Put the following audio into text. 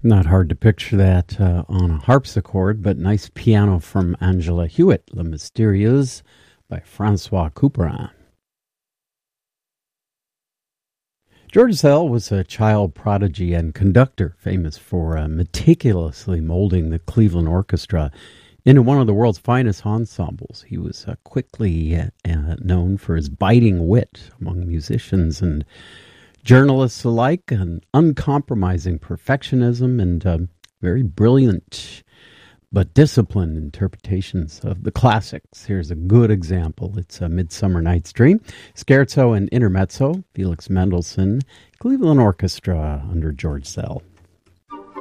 Not hard to picture that on a harpsichord, but nice piano from Angela Hewitt, Les Mystérieuses by Francois Couperin. George Szell was a child prodigy and conductor, famous for meticulously molding the Cleveland Orchestra into one of the world's finest ensembles. He was quickly known for his biting wit among musicians and journalists alike, an uncompromising perfectionism, and very brilliant but disciplined interpretations of the classics. Here's a good example. It's a Midsummer Night's Dream, Scherzo and Intermezzo, Felix Mendelssohn, Cleveland Orchestra under George Szell.